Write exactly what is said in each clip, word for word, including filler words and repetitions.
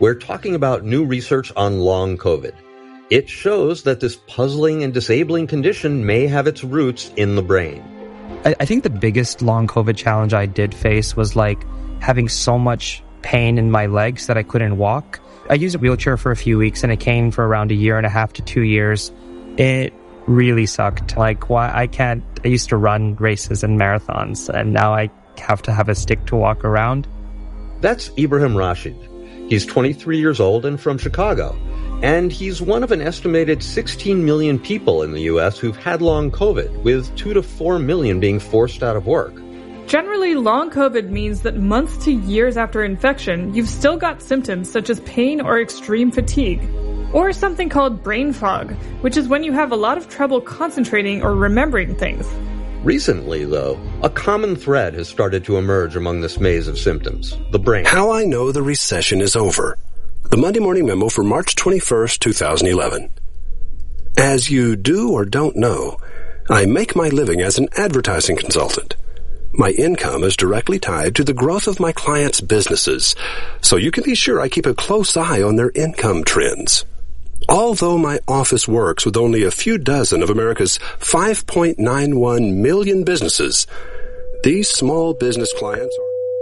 We're talking about new research on long COVID. It shows that this puzzling and disabling condition may have its roots in the brain. I, I think the biggest long COVID challenge I did face was like having so much pain in my legs that I couldn't walk. I used a wheelchair for a few weeks and a cane for around a year and a half to two years. It really sucked. Like, why I can't, I used to run races and marathons, and now I have to have a stick to walk around. That's Ibrahim Rashid. He's twenty-three years old and from Chicago. And he's one of an estimated sixteen million people in the U S who've had long COVID, with two to four million being forced out of work. Generally, long COVID means that months to years after infection, you've still got symptoms such as pain or extreme fatigue. Or something called brain fog, which is when you have a lot of trouble concentrating or remembering things. Recently, though, a common thread has started to emerge among this maze of symptoms: the brain. How I know the recession is over. The Monday Morning Memo for March twenty-first, twenty eleven. As you do or don't know, I make my living as an advertising consultant. My income is directly tied to the growth of my clients' businesses, so you can be sure I keep a close eye on their income trends. Although my office works with only a few dozen of America's five point nine one million businesses, these small business clients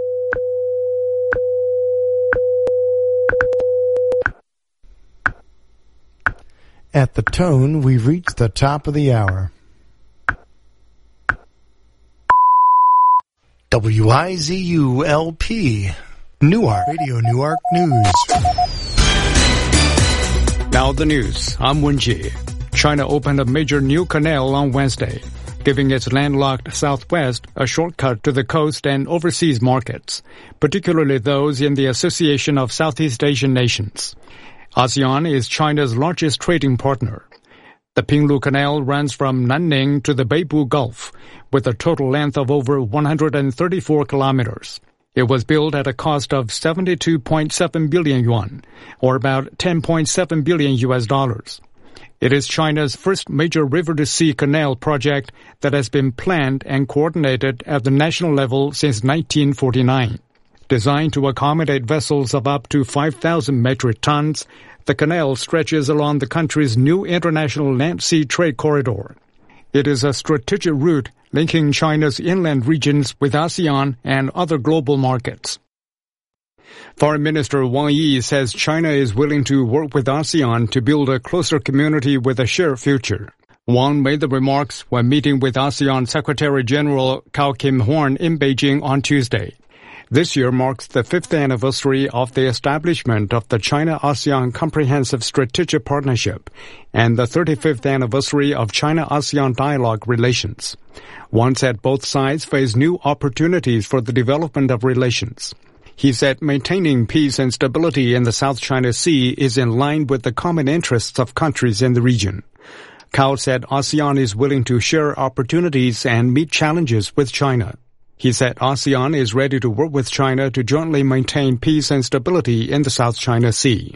are... At the tone, we've reached the top of the hour. W I Z U L P, Newark, Radio Newark News. Now the news. I'm Wen-ji. China opened a major new canal on Wednesday, giving its landlocked southwest a shortcut to the coast and overseas markets, particularly those in the Association of Southeast Asian Nations. ASEAN is China's largest trading partner. The Pinglu Canal runs from Nanning to the Beibu Gulf, with a total length of over one hundred thirty-four kilometers. It was built at a cost of seventy-two point seven billion yuan, or about ten point seven billion U S dollars. It is China's first major river-to-sea canal project that has been planned and coordinated at the national level since nineteen forty-nine. Designed to accommodate vessels of up to five thousand metric tons, the canal stretches along the country's new international land-sea trade corridor. It is a strategic route linking China's inland regions with ASEAN and other global markets. Foreign Minister Wang Yi says China is willing to work with ASEAN to build a closer community with a shared future. Wang made the remarks when meeting with ASEAN Secretary-General Kao Kim-horn in Beijing on Tuesday. This year marks the fifth anniversary of the establishment of the China-ASEAN Comprehensive Strategic Partnership and the thirty-fifth anniversary of China-ASEAN dialogue relations. Wang said both sides face new opportunities for the development of relations. He said maintaining peace and stability in the South China Sea is in line with the common interests of countries in the region. Kao said ASEAN is willing to share opportunities and meet challenges with China. He said ASEAN is ready to work with China to jointly maintain peace and stability in the South China Sea.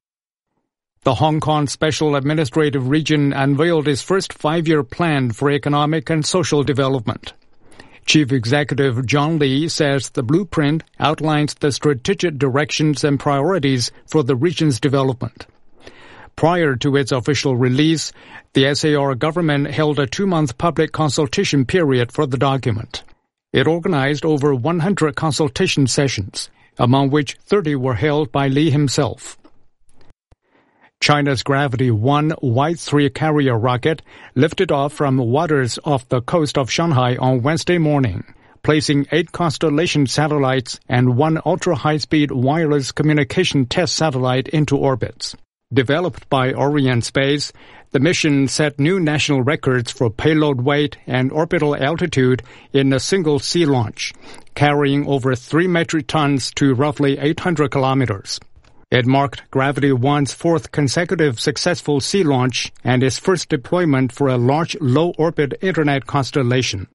The Hong Kong Special Administrative Region unveiled its first five-year plan for economic and social development. Chief Executive John Lee says the blueprint outlines the strategic directions and priorities for the region's development. Prior to its official release, the S A R government held a two-month public consultation period for the document. It organized over one hundred consultation sessions, among which thirty were held by Lee himself. China's Gravity one Y three carrier rocket lifted off from waters off the coast of Shanghai on Wednesday morning, placing eight Constellation satellites and one ultra-high-speed wireless communication test satellite into orbits. Developed by Orient Space, the mission set new national records for payload weight and orbital altitude in a single sea launch, carrying over three metric tons to roughly eight hundred kilometers. It marked Gravity one's fourth consecutive successful sea launch and its first deployment for a large low-orbit Internet constellation.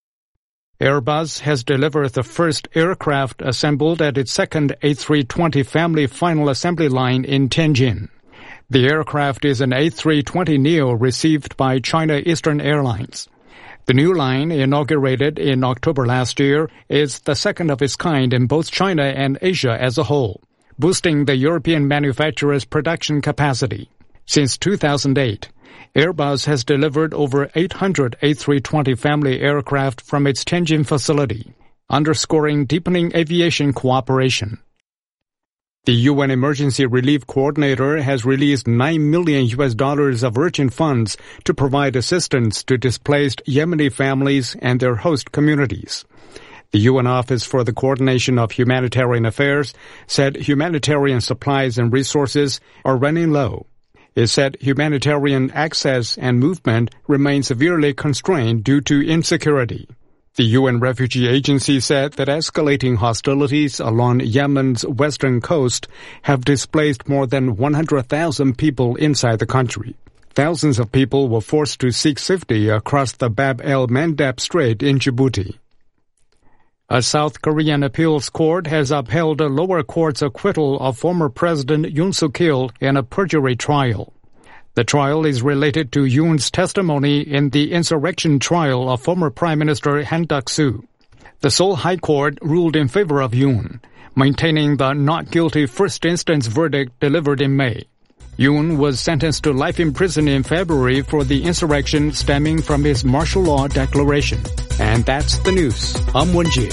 Airbus has delivered the first aircraft assembled at its second A three twenty family final assembly line in Tianjin. The aircraft is an A three twenty neo received by China Eastern Airlines. The new line, inaugurated in October last year, is the second of its kind in both China and Asia as a whole. boosting the European manufacturer's production capacity. Since two thousand eight, Airbus has delivered over eight hundred A three twenty family aircraft from its Tianjin facility, underscoring deepening aviation cooperation. The U N Emergency Relief Coordinator has released nine million U S dollars of urgent funds to provide assistance to displaced Yemeni families and their host communities. The U N Office for the Coordination of Humanitarian Affairs said humanitarian supplies and resources are running low. It said humanitarian access and movement remain severely constrained due to insecurity. The U N Refugee Agency said that escalating hostilities along Yemen's western coast have displaced more than one hundred thousand people inside the country. Thousands of people were forced to seek safety across the Bab el-Mandeb Strait in Djibouti. A South Korean appeals court has upheld a lower court's acquittal of former President Yoon Suk-yeol in a perjury trial. The trial is related to Yoon's testimony in the insurrection trial of former Prime Minister Han Duck-soo. The Seoul High Court ruled in favor of Yoon, maintaining the not guilty first instance verdict delivered in May. Yoon was sentenced to life in prison in February for the insurrection stemming from his martial law declaration. And that's the news. I'm Wen-ji.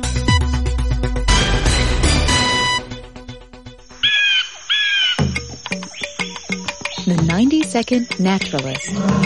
The ninety-second Naturalist.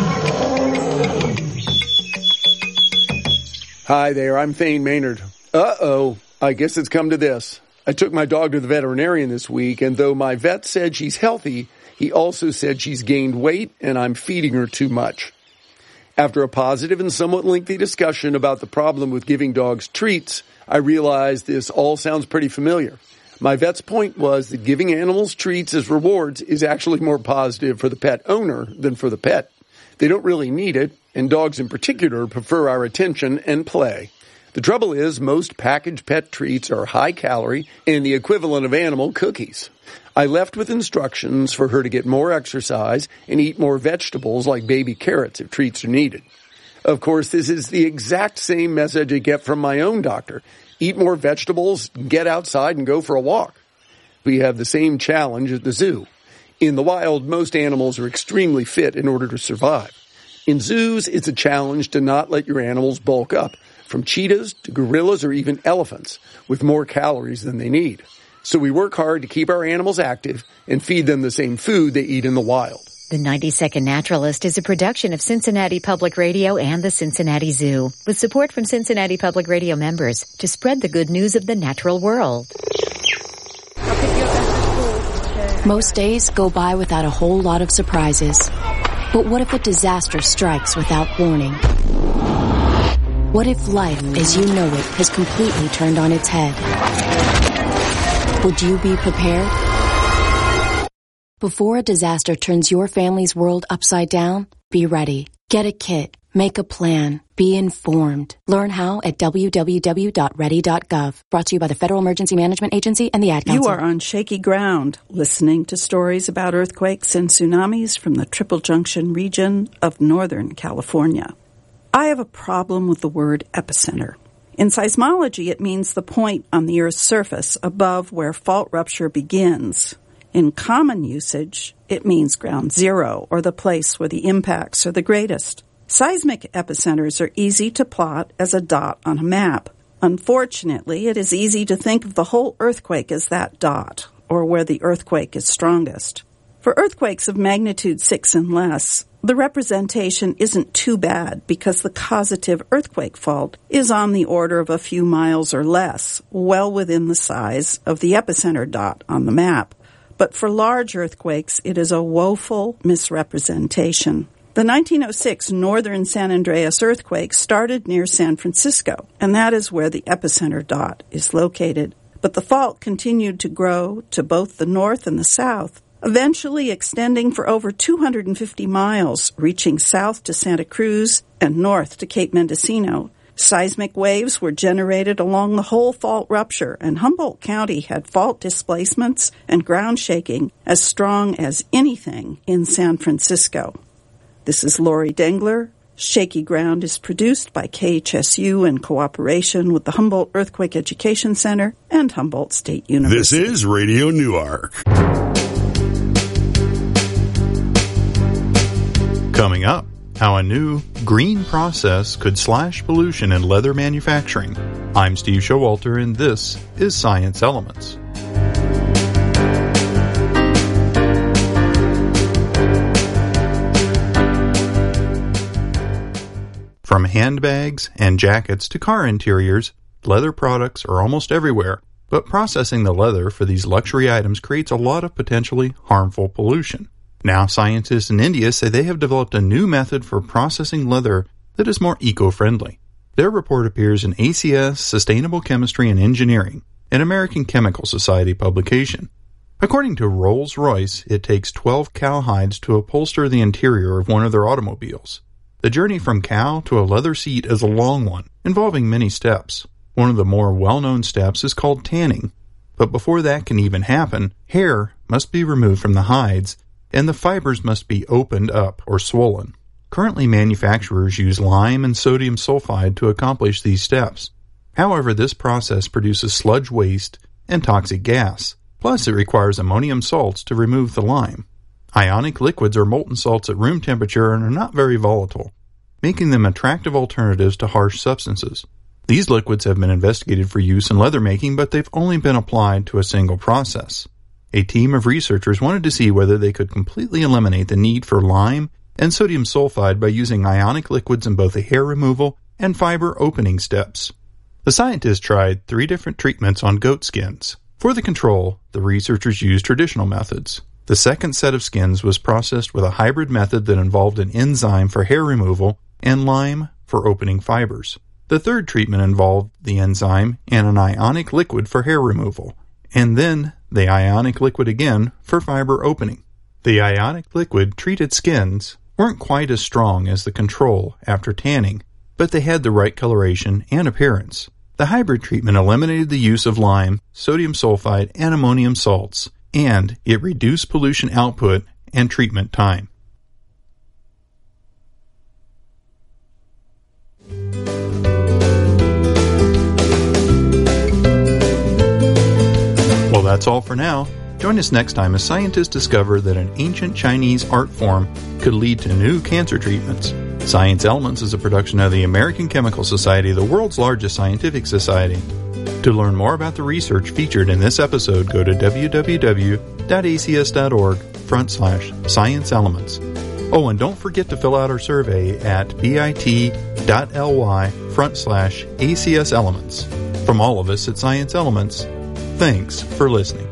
Hi there, I'm Thane Maynard. Uh-oh, I guess it's come to this. I took my dog to the veterinarian this week, and though my vet said she's healthy, he also said she's gained weight and I'm feeding her too much. After a positive and somewhat lengthy discussion about the problem with giving dogs treats, I realized this all sounds pretty familiar. My vet's point was that giving animals treats as rewards is actually more positive for the pet owner than for the pet. They don't really need it, and dogs in particular prefer our attention and play. The trouble is, most packaged pet treats are high-calorie and the equivalent of animal cookies. I left with instructions for her to get more exercise and eat more vegetables like baby carrots if treats are needed. Of course, this is the exact same message I get from my own doctor. Eat more vegetables, get outside, and go for a walk. We have the same challenge at the zoo. In the wild, most animals are extremely fit in order to survive. In zoos, it's a challenge to not let your animals bulk up, from cheetahs to gorillas or even elephants, with more calories than they need. So we work hard to keep our animals active and feed them the same food they eat in the wild. The ninety-second Naturalist is a production of Cincinnati Public Radio and the Cincinnati Zoo, with support from Cincinnati Public Radio members to spread the good news of the natural world. Most days go by without a whole lot of surprises. But what if a disaster strikes without warning? What if life, as you know it, has completely turned on its head? Would you be prepared? Before a disaster turns your family's world upside down, be ready. Get a kit. Make a plan. Be informed. Learn how at w w w dot ready dot gov. Brought to you by the Federal Emergency Management Agency and the Ad Council. You are on shaky ground, listening to stories about earthquakes and tsunamis from the Triple Junction region of Northern California. I have a problem with the word epicenter. In seismology, it means the point on the Earth's surface above where fault rupture begins. In common usage, it means ground zero, or the place where the impacts are the greatest. Seismic epicenters are easy to plot as a dot on a map. Unfortunately, it is easy to think of the whole earthquake as that dot, or where the earthquake is strongest. For earthquakes of magnitude six and less, the representation isn't too bad because the causative earthquake fault is on the order of a few miles or less, well within the size of the epicenter dot on the map. But for large earthquakes, it is a woeful misrepresentation. The nineteen oh six northern San Andreas earthquake started near San Francisco, and that is where the epicenter dot is located. But the fault continued to grow to both the north and the south, eventually extending for over two hundred fifty miles, reaching south to Santa Cruz and north to Cape Mendocino. Seismic waves were generated along the whole fault rupture, and Humboldt County had fault displacements and ground shaking as strong as anything in San Francisco. This is Lori Dengler, Shaky Ground is produced by K H S U in cooperation with the Humboldt Earthquake Education Center and Humboldt State University. This is Radio Newark. Coming up, how a new green process could slash pollution in leather manufacturing. I'm Steve Showalter, and this is Science Elements. From handbags and jackets to car interiors, leather products are almost everywhere, but processing the leather for these luxury items creates a lot of potentially harmful pollution. Now, scientists in India say they have developed a new method for processing leather that is more eco-friendly. Their report appears in A C S Sustainable Chemistry and Engineering, an American Chemical Society publication. According to Rolls-Royce, it takes twelve cow hides to upholster the interior of one of their automobiles. The journey from cow to a leather seat is a long one, involving many steps. One of the more well-known steps is called tanning. But before that can even happen, hair must be removed from the hides, and the fibers must be opened up or swollen. Currently, manufacturers use lime and sodium sulfide to accomplish these steps. However, this process produces sludge waste and toxic gas. Plus, it requires ammonium salts to remove the lime. Ionic liquids are molten salts at room temperature and are not very volatile, making them attractive alternatives to harsh substances. These liquids have been investigated for use in leather making, but they've only been applied to a single process. A team of researchers wanted to see whether they could completely eliminate the need for lime and sodium sulfide by using ionic liquids in both the hair removal and fiber opening steps. The scientists tried three different treatments on goat skins. For the control, the researchers used traditional methods. The second set of skins was processed with a hybrid method that involved an enzyme for hair removal and lime for opening fibers. The third treatment involved the enzyme and an ionic liquid for hair removal, and then the ionic liquid again for fiber opening. The ionic liquid treated skins weren't quite as strong as the control after tanning, but they had the right coloration and appearance. The hybrid treatment eliminated the use of lime, sodium sulfide, and ammonium salts, and it reduced pollution output and treatment time. Well, that's all for now. Join us next time as scientists discover that an ancient Chinese art form could lead to new cancer treatments. Science Elements is a production of the American Chemical Society, the world's largest scientific society. To learn more about the research featured in this episode, go to w w w dot a c s dot org front slash science elements. Oh, and don't forget to fill out our survey at bit.ly front slash ACS elements. From all of us at Science Elements, thanks for listening.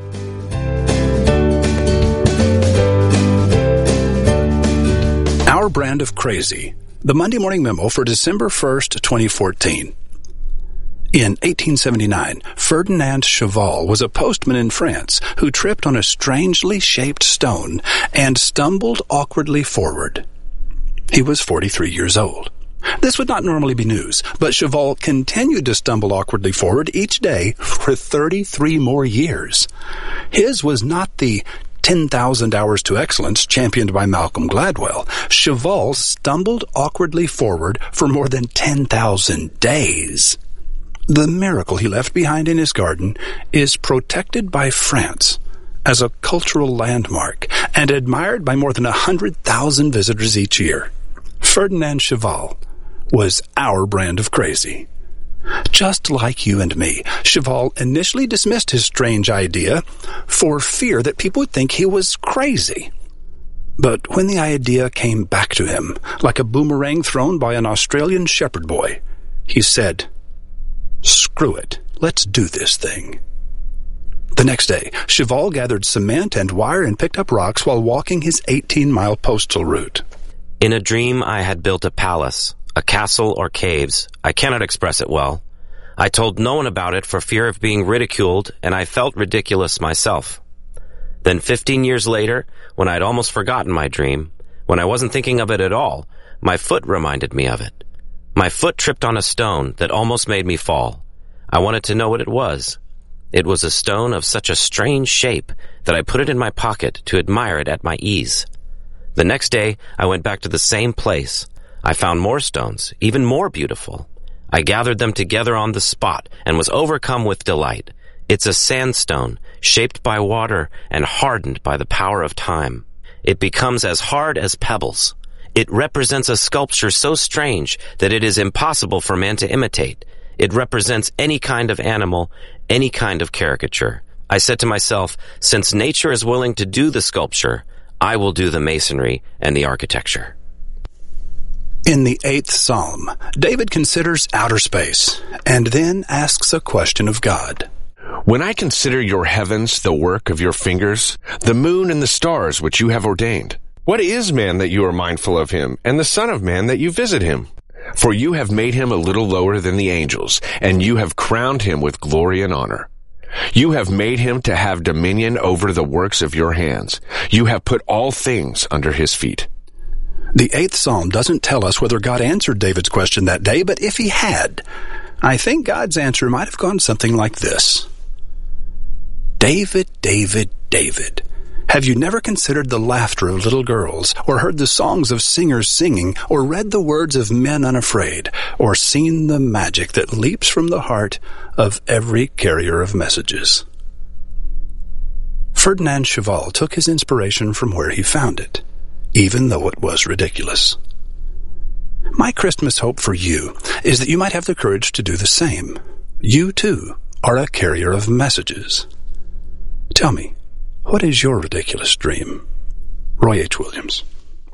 Our Brand of Crazy, the Monday Morning Memo for December first, twenty fourteen. In eighteen seventy-nine, Ferdinand Cheval was a postman in France who tripped on a strangely shaped stone and stumbled awkwardly forward. He was forty-three years old. This would not normally be news, but Cheval continued to stumble awkwardly forward each day for thirty-three more years. His was not the ten thousand Hours to Excellence championed by Malcolm Gladwell. Cheval stumbled awkwardly forward for more than ten thousand days. The miracle he left behind in his garden is protected by France as a cultural landmark and admired by more than one hundred thousand visitors each year. Ferdinand Cheval was our brand of crazy. Just like you and me, Cheval initially dismissed his strange idea for fear that people would think he was crazy. But when the idea came back to him, like a boomerang thrown by an Australian shepherd boy, he said, "Screw it, let's do this thing." The next day, Cheval gathered cement and wire and picked up rocks while walking his eighteen-mile postal route. In a dream, I had built a palace, a castle or caves. I cannot express it well. I told no one about it for fear of being ridiculed, and I felt ridiculous myself. Then fifteen years later, when I'd almost forgotten my dream, when I wasn't thinking of it at all, my foot reminded me of it. My foot tripped on a stone that almost made me fall. I wanted to know what it was. It was a stone of such a strange shape that I put it in my pocket to admire it at my ease. The next day, I went back to the same place. I found more stones, even more beautiful. I gathered them together on the spot and was overcome with delight. It's a sandstone, shaped by water and hardened by the power of time. It becomes as hard as pebbles. It represents a sculpture so strange that it is impossible for man to imitate. It represents any kind of animal, any kind of caricature. I said to myself, since nature is willing to do the sculpture, I will do the masonry and the architecture. In the eighth Psalm, David considers outer space and then asks a question of God. When I consider your heavens, the work of your fingers, the moon and the stars which you have ordained, what is man that you are mindful of him, and the son of man that you visit him? For you have made him a little lower than the angels, and you have crowned him with glory and honor. You have made him to have dominion over the works of your hands. You have put all things under his feet. The eighth Psalm doesn't tell us whether God answered David's question that day, but if he had, I think God's answer might have gone something like this. David, David, David, have you never considered the laughter of little girls, or heard the songs of singers singing, or read the words of men unafraid, or seen the magic that leaps from the heart of every carrier of messages? Ferdinand Cheval took his inspiration from where he found it, even though it was ridiculous. My Christmas hope for you is that you might have the courage to do the same. You, too, are a carrier of messages. Tell me, what is your ridiculous dream? Roy H. Williams.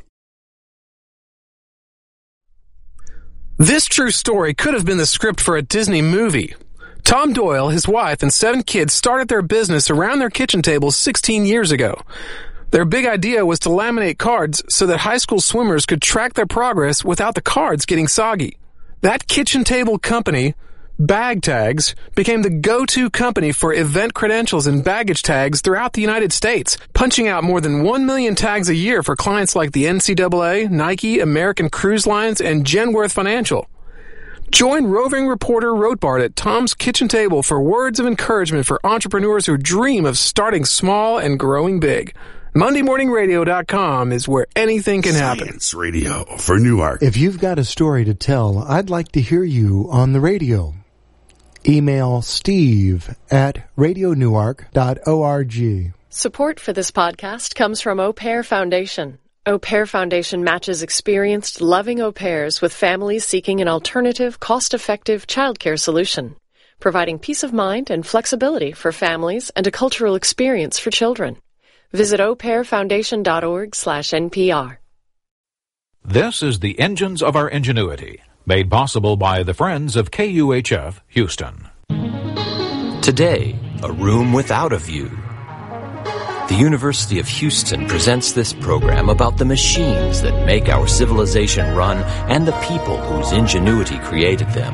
This true story could have been the script for a Disney movie. Tom Doyle, his wife, and seven kids started their business around their kitchen tables sixteen years ago. Their big idea was to laminate cards so that high school swimmers could track their progress without the cards getting soggy. That kitchen table company, Bag Tags, became the go-to company for event credentials and baggage tags throughout the United States, punching out more than one million tags a year for clients like the N C double A, Nike, American Cruise Lines, and Genworth Financial. Join roving reporter Rothbard at Tom's Kitchen Table for words of encouragement for entrepreneurs who dream of starting small and growing big. Monday Morning Radio dot com is where anything can happen. Science Radio for Newark. If you've got a story to tell, I'd like to hear you on the radio. Email Steve at radio newark dot org. Support for this podcast comes from Au Pair Foundation. Au Pair Foundation matches experienced, loving au pairs with families seeking an alternative, cost-effective childcare solution, providing peace of mind and flexibility for families and a cultural experience for children. Visit au pair foundation dot org slash N P R. This is the Engines of Our Ingenuity, made possible by the Friends of K U H F Houston. Today, a room without a view. The University of Houston presents this program about the machines that make our civilization run and the people whose ingenuity created them.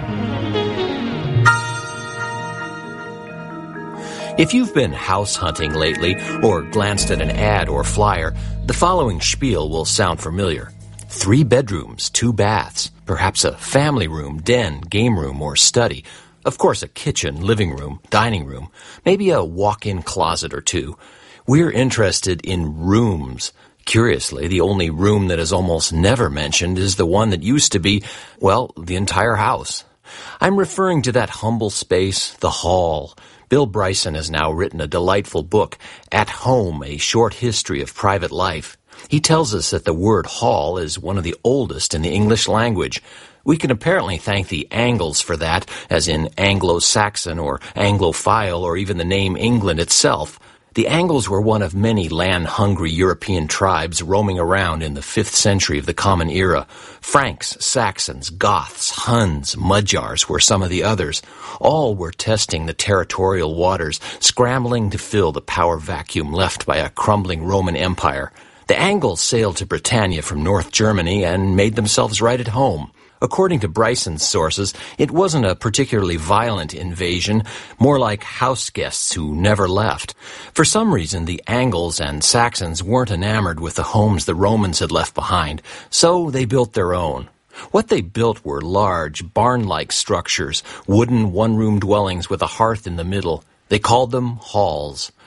If you've been house hunting lately or glanced at an ad or flyer, the following spiel will sound familiar. Three bedrooms, two baths, perhaps a family room, den, game room, or study. Of course, a kitchen, living room, dining room, maybe a walk-in closet or two. We're interested in rooms. Curiously, the only room that is almost never mentioned is the one that used to be, well, the entire house. I'm referring to that humble space, the hall. Bill Bryson has now written a delightful book, At Home, A Short History of Private Life. He tells us that the word hall is one of the oldest in the English language. We can apparently thank the Angles for that, as in Anglo-Saxon or Anglophile or even the name England itself. The Angles were one of many land-hungry European tribes roaming around in the fifth century of the Common Era. Franks, Saxons, Goths, Huns, Magyars were some of the others. All were testing the territorial waters, scrambling to fill the power vacuum left by a crumbling Roman Empire. The Angles sailed to Britannia from North Germany and made themselves right at home. According to Bryson's sources, it wasn't a particularly violent invasion, more like house guests who never left. For some reason, the Angles and Saxons weren't enamored with the homes the Romans had left behind, so they built their own. What they built were large, barn-like structures, wooden one-room dwellings with a hearth in the middle. They called them halls.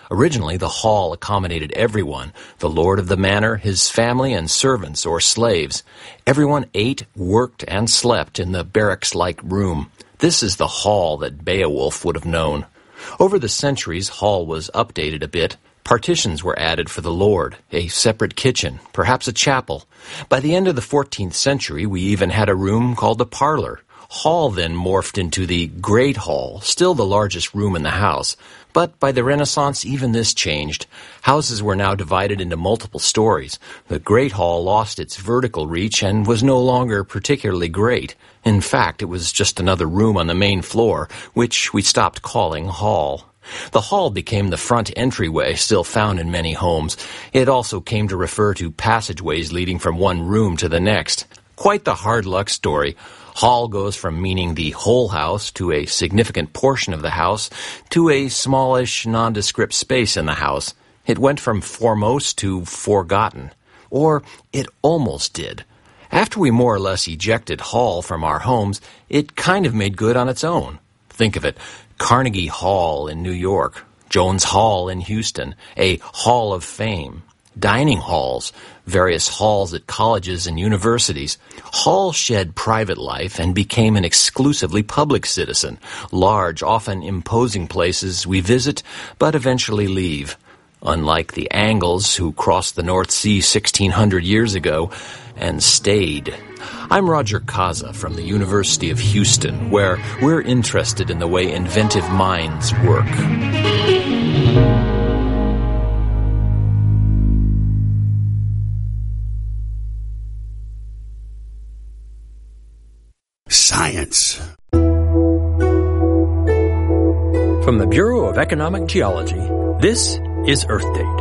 Originally, the hall accommodated everyone, the lord of the manor, his family, and servants or slaves. Everyone ate, worked, and slept in the barracks-like room. This is the hall that Beowulf would have known. Over the centuries, hall was updated a bit. Partitions were added for the lord, a separate kitchen, perhaps a chapel. By the end of the fourteenth century, we even had a room called the parlor. Hall then morphed into the Great Hall, still the largest room in the house. But by the Renaissance, even this changed. Houses were now divided into multiple stories. The Great Hall lost its vertical reach and was no longer particularly great. In fact, it was just another room on the main floor, which we stopped calling hall. The hall became the front entryway, still found in many homes. It also came to refer to passageways leading from one room to the next. Quite the hard luck story. Hall goes from meaning the whole house to a significant portion of the house to a smallish, nondescript space in the house. It went from foremost to forgotten. Or it almost did. After we more or less ejected hall from our homes, it kind of made good on its own. Think of it. Carnegie Hall in New York, Jones Hall in Houston, a hall of fame. Dining halls, various halls at colleges and universities. Hall shed private life and became an exclusively public citizen. Large, often imposing places we visit, but eventually leave. Unlike the Angles, who crossed the North Sea sixteen hundred years ago and stayed. I'm Roger Kaza from the University of Houston, where we're interested in the way inventive minds work. Science. From the Bureau of Economic Geology, this is Earth Date.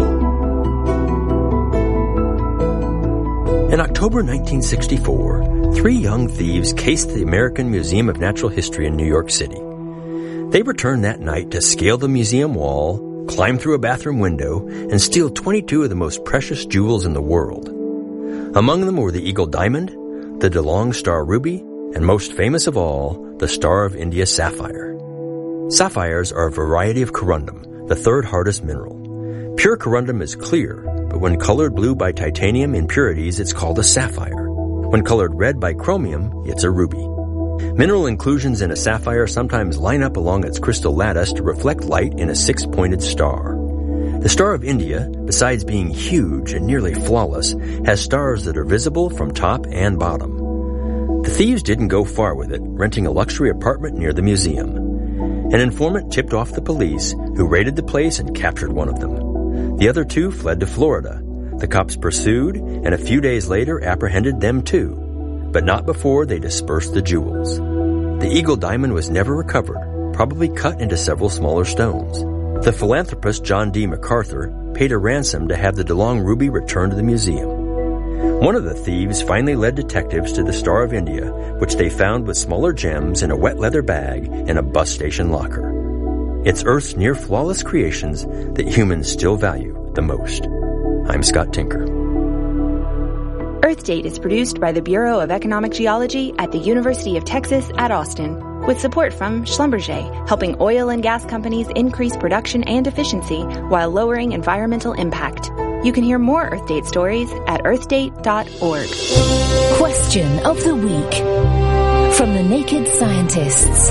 In October nineteen sixty-four, three young thieves cased the American Museum of Natural History in New York City. They returned that night to scale the museum wall, climb through a bathroom window, and steal twenty-two of the most precious jewels in the world. Among them were the Eagle Diamond, the DeLong Star Ruby, and most famous of all, the Star of India Sapphire. Sapphires are a variety of corundum, the third hardest mineral. Pure corundum is clear, but when colored blue by titanium impurities, it's called a sapphire. When colored red by chromium, it's a ruby. Mineral inclusions in a sapphire sometimes line up along its crystal lattice to reflect light in a six-pointed star. The Star of India, besides being huge and nearly flawless, has stars that are visible from top and bottom. The thieves didn't go far with it, renting a luxury apartment near the museum. An informant tipped off the police, who raided the place and captured one of them. The other two fled to Florida. The cops pursued, and a few days later apprehended them too, but not before they dispersed the jewels. The Eagle Diamond was never recovered, probably cut into several smaller stones. The philanthropist John D. MacArthur paid a ransom to have the DeLong Ruby returned to the museum. One of the thieves finally led detectives to the Star of India, which they found with smaller gems in a wet leather bag in a bus station locker. It's Earth's near-flawless creations that humans still value the most. I'm Scott Tinker. Earth Date is produced by the Bureau of Economic Geology at the University of Texas at Austin, with support from Schlumberger, helping oil and gas companies increase production and efficiency while lowering environmental impact. You can hear more Earth Date stories at earth date dot org. Question of the week from the Naked Scientists.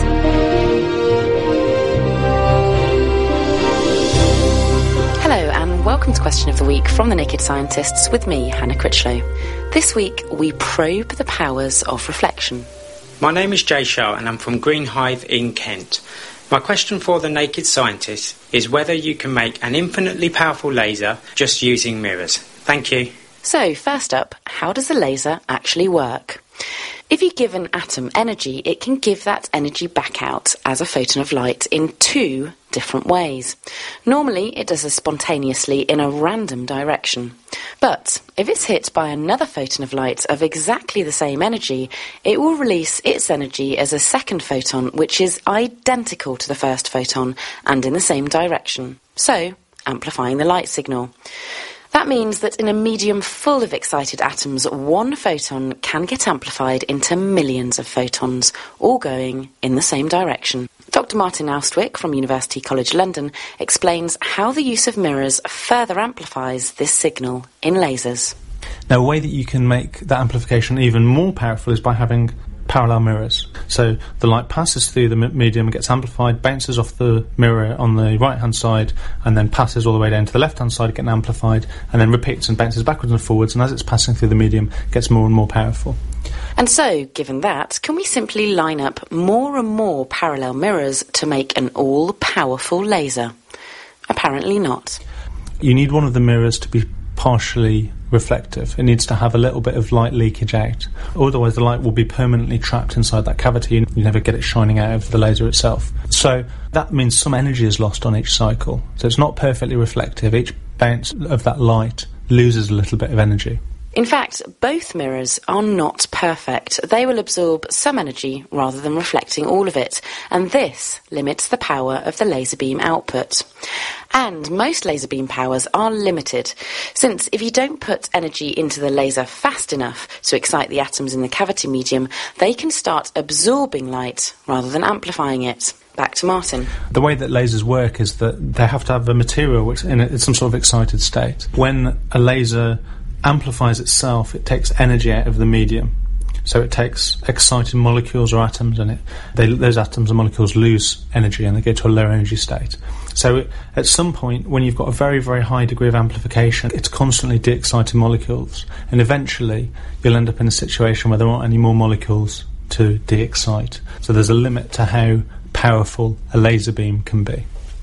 Hello and welcome to Question of the Week from the Naked Scientists with me, Hannah Critchlow. This week we probe the powers of reflection. My name is Jay Shah and I'm from Green Hive in Kent. My question for the Naked Scientists is whether you can make an infinitely powerful laser just using mirrors. Thank you. So, first up, how does a laser actually work? If you give an atom energy, it can give that energy back out as a photon of light in two different ways. Normally, it does this spontaneously in a random direction. But if it's hit by another photon of light of exactly the same energy, it will release its energy as a second photon, which is identical to the first photon and in the same direction, so amplifying the light signal. That means that in a medium full of excited atoms, one photon can get amplified into millions of photons, all going in the same direction. Doctor Martin Austwick from University College London explains how the use of mirrors further amplifies this signal in lasers. Now, a way that you can make that amplification even more powerful is by having parallel mirrors. So the light passes through the medium, gets amplified, bounces off the mirror on the right-hand side, and then passes all the way down to the left-hand side, getting amplified, and then repeats and bounces backwards and forwards, and as it's passing through the medium, gets more and more powerful. And so, given that, can we simply line up more and more parallel mirrors to make an all-powerful laser? Apparently not. You need one of the mirrors to be partially reflective. It needs to have a little bit of light leakage out. Otherwise the light will be permanently trapped inside that cavity and you never get it shining out of the laser itself. So that means some energy is lost on each cycle. So it's not perfectly reflective. Each bounce of that light loses a little bit of energy. In fact, both mirrors are not perfect. They will absorb some energy rather than reflecting all of it, and this limits the power of the laser beam output. And most laser beam powers are limited, since if you don't put energy into the laser fast enough to excite the atoms in the cavity medium, they can start absorbing light rather than amplifying it. Back to Martin. The way that lasers work is that they have to have a material which in, a, in some sort of excited state. When a laser amplifies itself, it takes energy out of the medium. So it takes excited molecules or atoms, and it, they, those atoms and molecules lose energy and they go to a lower energy state. So it, at some point, when you've got a very, very high degree of amplification, it's constantly de-exciting molecules, and eventually you'll end up in a situation where there aren't any more molecules to de-excite. So there's a limit to how powerful a laser beam can be.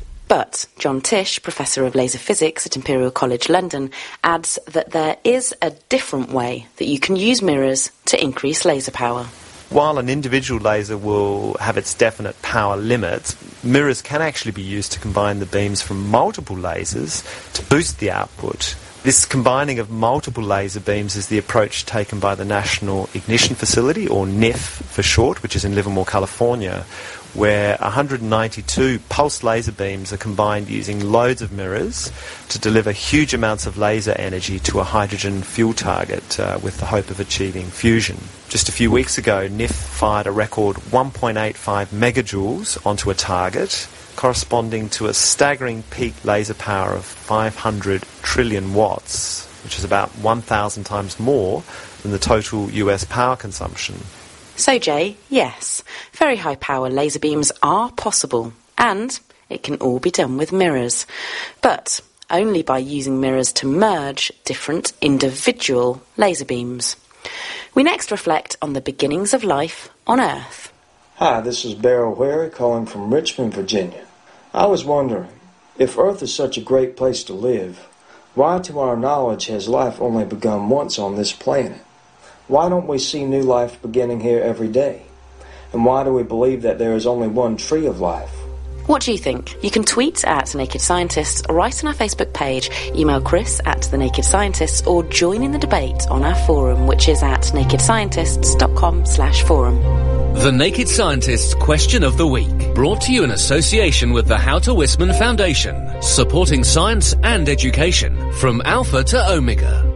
But John Tish, Professor of Laser Physics at Imperial College London, adds that there is a different way that you can use mirrors to increase laser power. While an individual laser will have its definite power limits, mirrors can actually be used to combine the beams from multiple lasers to boost the output. This combining of multiple laser beams is the approach taken by the National Ignition Facility, or N I F for short, which is in Livermore, California, where one hundred ninety-two pulsed laser beams are combined using loads of mirrors to deliver huge amounts of laser energy to a hydrogen fuel target uh, with the hope of achieving fusion. Just a few weeks ago, N I F fired a record one point eight five megajoules onto a target, corresponding to a staggering peak laser power of five hundred trillion watts, which is about one thousand times more than the total U S power consumption. So, Jay, yes, very high power laser beams are possible, and it can all be done with mirrors, but only by using mirrors to merge different individual laser beams. We next reflect on the beginnings of life on Earth. Hi, this is Beryl Wary calling from Richmond, Virginia. I was wondering, if Earth is such a great place to live, why to our knowledge has life only begun once on this planet? Why don't we see new life beginning here every day? And why do we believe that there is only one tree of life? What do you think? You can tweet at Naked Scientists, write on our Facebook page, email Chris at The Naked Scientists, or join in the debate on our forum, which is at nakedscientists.com slash forum. The Naked Scientists Question of the Week, brought to you in association with the Houter Wisman Foundation, supporting science and education from Alpha to Omega.